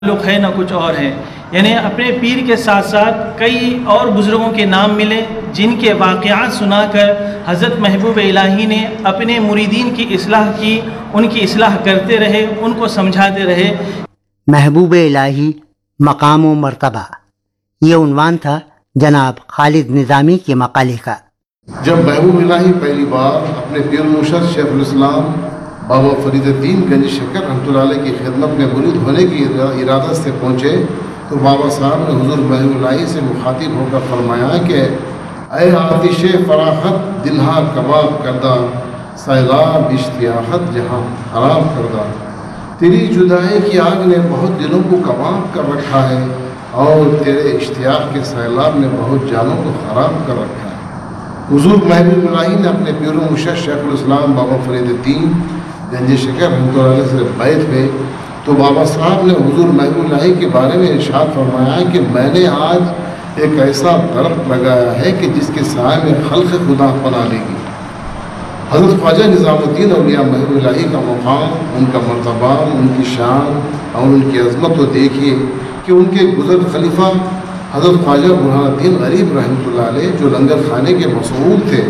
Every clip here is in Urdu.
تعلق ہے نہ کچھ اور ہے. یعنی اپنے پیر کے ساتھ ساتھ کئی اور بزرگوں کے نام ملے جن کے واقعات سنا کر حضرت محبوب الہی نے اپنے مریدین کی اصلاح کی، ان کی اصلاح کرتے رہے، ان کو سمجھاتے رہے. محبوب الہی مقام و مرتبہ، یہ عنوان تھا جناب خالد نظامی کے مقالے کا. جب محبوب الہی پہلی بار اپنے پیر مرشد شیخ الاسلام بابا فرید الدین گنج شکر رحمۃ اللہ علیہ کی خدمت میں مرید ہونے کی ارادت سے پہنچے تو بابا صاحب نے حضور محبوب الہی سے مخاطب ہو کر فرمایا کہ اے آتش فراخت دلہا کباب کردہ، سیلاب اشتیاقت جہاں خراب کردہ. تیری جدائی کی آگ نے بہت دلوں کو کباب کر رکھا ہے اور تیرے اشتیاق کے سیلاب نے بہت جانوں کو خراب کر رکھا ہے. حضور محبوب الہی نے اپنے پیر و مرشد شیخ الاسلام بابا فرید الدین گنج شکر رحمۃ اللہ علیہ سے بیعت ہوئے تو بابا صاحب نے حضور محبوب الہی کے بارے میں ارشاد فرمایا کہ میں نے آج ایک ایسا درخت لگایا ہے کہ جس کے سائے میں خلق خدا پناہ لے گی. حضرت خواجہ نظام الدین اولیاء محبوب الہی کا مقام، ان کا مرتبہ، ان کی شان اور ان کی عظمت کو دیکھیے کہ ان کے گزر خلیفہ حضرت خواجہ برہان الدین غریب رحمۃ اللہ علیہ جو لنگر خانے کے مسعود تھے،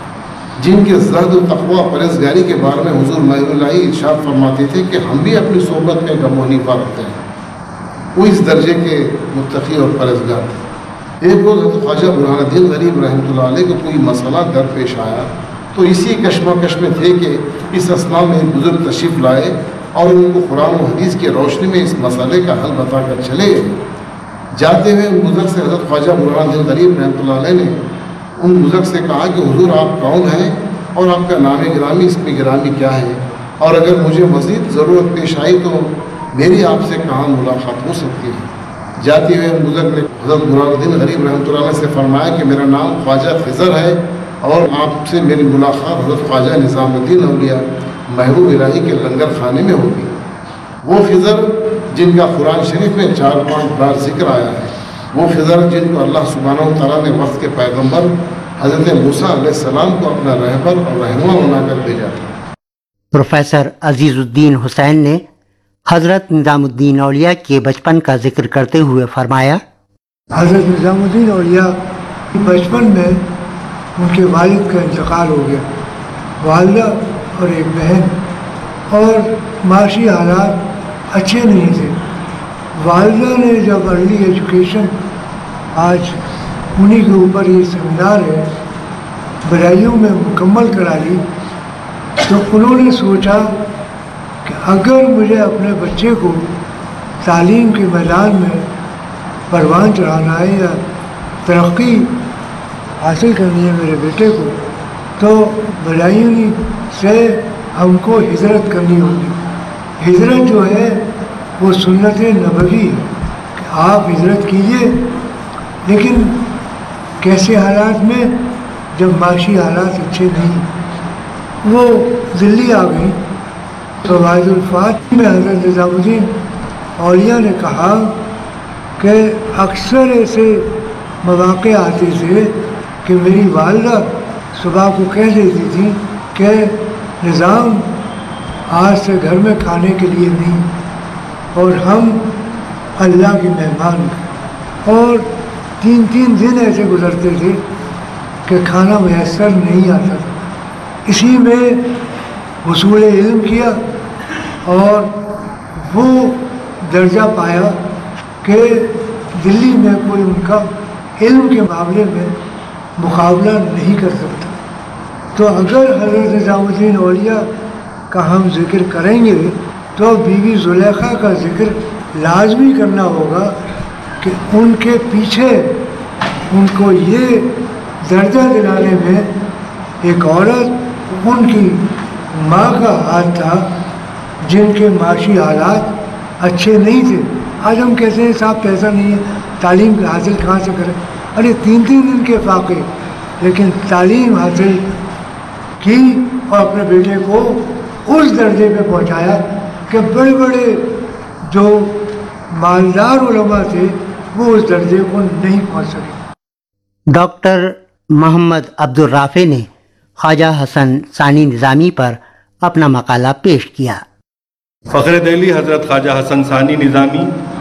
جن کے زہد و تقویٰ پرہیزگاری کے بارے میں حضور محبوب الہی ارشاد فرماتے تھے کہ ہم بھی اپنی صحبت میں غم و حنیفہ رکھتے ہیں. وہ اس درجے کے متقی اور پرہیزگار تھے. ایک روز حضرت خواجہ برہان الدین غریب رحمۃ اللہ علیہ کو کوئی مسئلہ درپیش آیا تو اسی کشمکش میں تھے کہ اس اثناء میں ایک بزرگ تشریف لائے اور ان کو قرآن و حدیث کی روشنی میں اس مسئلے کا حل بتا کر چلے گئے. جاتے ہوئے ان بزرگ سے حضرت خواجہ برہان الدین غریب رحمۃ اللہ علیہ نے ان بزرگ سے کہا کہ حضور آپ کون ہیں اور آپ کا نام گرامی اسم گرامی کیا ہے، اور اگر مجھے مزید ضرورت پیش آئی تو میری آپ سے کہاں ملاقات ہو سکتی ہے. جاتے ہوئے ان بزرگ نے حضرت برہان الدین غریب رحمۃ اللہ علیہ سے فرمایا کہ میرا نام خواجہ خضر ہے اور آپ سے میری ملاقات حضرت خواجہ نظام الدین اولیاء محبوب الہی کے لنگر خانے میں ہوگی. وہ خضر جن کا قرآن شریف میں 4-5 بار ذکر آیا ہے، وہ خضر جن کو اللہ سبحانہ و تعالیٰ نے وقت کے پیغمبر حضرت موسیٰ علیہ السلام کو اپنا رہبر اور رہنما بنا کر بھیجا تھا. پروفیسر عزیز الدین حسین نے حضرت نظام الدین اولیاء کے بچپن کا ذکر کرتے ہوئے فرمایا، حضرت نظام الدین اولیاء بچپن میں ان کے والد کا انتقال ہو گیا، والدہ اور ایک بہن، اور معاشی حالات اچھے نہیں تھے. والدہ نے جب ارلی ایجوکیشن، آج انہی کے اوپر یہ سیمینار ہے، برائیوں میں مکمل کرا لی تو انہوں نے سوچا کہ اگر مجھے اپنے بچے کو تعلیم کے میدان میں پروان چڑھانا ہے یا ترقی حاصل کرنی ہے میرے بیٹے کو، تو برائیوں سے ہم کو ہجرت کرنی ہوگی. ہجرت جو ہے وہ سنت نبوی ہے کہ آپ ہجرت کیجئے، لیکن کیسے حالات میں؟ جب معاشی حالات اچھے نہیں. وہ دلی آ گئی تو واحد الفات میں حضرت نظام الدین اولیاء نے کہا کہ اکثر ایسے مواقع آتے تھے کہ میری والدہ صبح کو کہہ دیتی تھی کہ نظام آج سے گھر میں کھانے کے لیے نہیں، اور ہم اللہ کے مہمان ہیں. اور 3 دن ایسے گزرتے تھے کہ کھانا میسر نہیں آتا تھا. اسی میں حصول علم کیا اور وہ درجہ پایا کہ دلی میں کوئی ان کا علم کے معاملے میں مقابلہ نہیں کر سکتا. تو اگر حضرت نظام الدین اولیاء کا ہم ذکر کریں گے تو بیوی زلیخا کا ذکر لازمی کرنا ہوگا کہ ان کے پیچھے ان کو یہ درجہ دلانے میں ایک عورت، ان کی ماں کا ہاتھ تھا جن کے معاشی حالات اچھے نہیں تھے. آج ہم کہتے ہیں صاحب پیسہ نہیں ہے، تعلیم حاصل کہاں سے کریں؟ ارے 3 دن کے فاقے، لیکن تعلیم حاصل کی اور اپنے بیٹے کو اس درجے پہ پہنچایا کہ بڑے بڑے جو مالدار علماء تھے وہ اس درجے کو نہیں پہنچ سکے. ڈاکٹر محمد عبد الرافع نے خواجہ حسن ثانی نظامی پر اپنا مقالہ پیش کیا. فخر دہلی حضرت خواجہ حسن ثانی نظامی